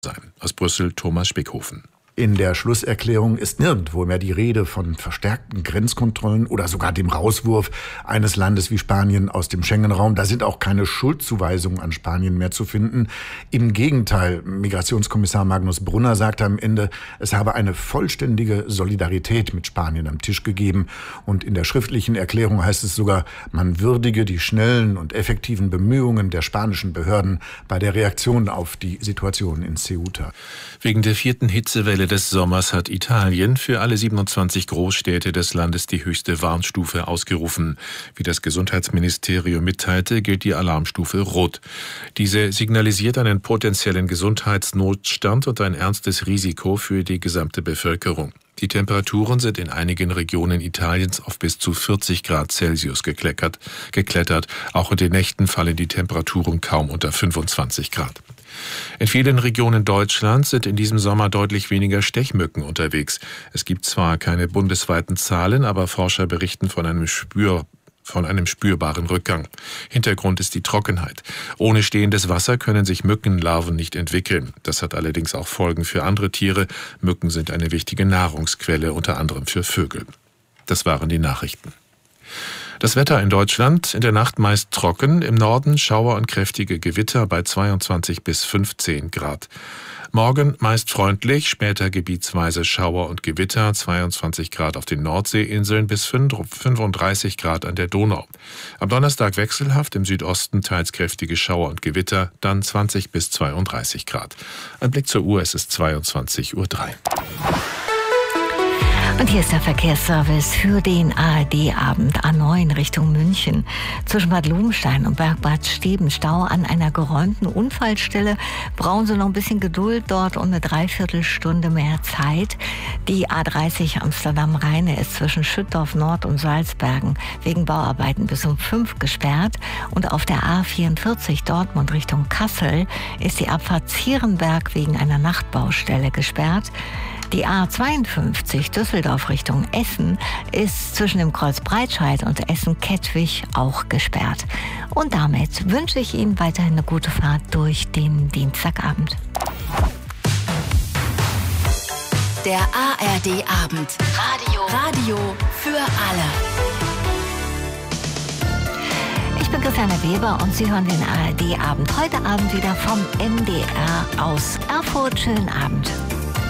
sein. Aus Brüssel Thomas Spickhofen. In der Schlusserklärung ist nirgendwo mehr die Rede von verstärkten Grenzkontrollen oder sogar dem Rauswurf eines Landes wie Spanien aus dem Schengen-Raum. Da sind auch keine Schuldzuweisungen an Spanien mehr zu finden. Im Gegenteil, Migrationskommissar Magnus Brunner sagte am Ende, es habe eine vollständige Solidarität mit Spanien am Tisch gegeben. Und in der schriftlichen Erklärung heißt es sogar, man würdige die schnellen und effektiven Bemühungen der spanischen Behörden bei der Reaktion auf die Situation in Ceuta. Wegen der 4. Hitzewelle des Sommers hat Italien für alle 27 Großstädte des Landes die höchste Warnstufe ausgerufen. Wie das Gesundheitsministerium mitteilte, gilt die Alarmstufe Rot. Diese signalisiert einen potenziellen Gesundheitsnotstand und ein ernstes Risiko für die gesamte Bevölkerung. Die Temperaturen sind in einigen Regionen Italiens auf bis zu 40 Grad Celsius geklettert. Auch in den Nächten fallen die Temperaturen kaum unter 25 Grad. In vielen Regionen Deutschlands sind in diesem Sommer deutlich weniger Stechmücken unterwegs. Es gibt zwar keine bundesweiten Zahlen, aber Forscher berichten von einem spürbaren Rückgang. Hintergrund ist die Trockenheit. Ohne stehendes Wasser können sich Mückenlarven nicht entwickeln. Das hat allerdings auch Folgen für andere Tiere. Mücken sind eine wichtige Nahrungsquelle, unter anderem für Vögel. Das waren die Nachrichten. Das Wetter in Deutschland: in der Nacht meist trocken, im Norden Schauer und kräftige Gewitter bei 22 bis 15 Grad. Morgen meist freundlich, später gebietsweise Schauer und Gewitter, 22 Grad auf den Nordseeinseln bis 35 Grad an der Donau. Am Donnerstag wechselhaft, im Südosten teils kräftige Schauer und Gewitter, dann 20 bis 32 Grad. Ein Blick zur Uhr, es ist 22:03 Uhr. Und hier ist der Verkehrsservice für den ARD-Abend A9 Richtung München. Zwischen Bad Lobenstein und Bergbad Steben Stau an einer geräumten Unfallstelle. Brauchen Sie noch ein bisschen Geduld dort und eine Dreiviertelstunde mehr Zeit. Die A30 Amsterdam-Rheine ist zwischen Schüttorf Nord und Salzbergen wegen Bauarbeiten bis um 5 gesperrt. Und auf der A44 Dortmund Richtung Kassel ist die Abfahrt Zierenberg wegen einer Nachtbaustelle gesperrt. Die A52 Düsseldorf Richtung Essen ist zwischen dem Kreuz Breitscheid und Essen-Kettwig auch gesperrt. Und damit wünsche ich Ihnen weiterhin eine gute Fahrt durch den Dienstagabend. Der ARD-Abend. Radio für alle. Ich bin Christiane Weber und Sie hören den ARD-Abend heute Abend wieder vom MDR aus Erfurt. Schönen Abend.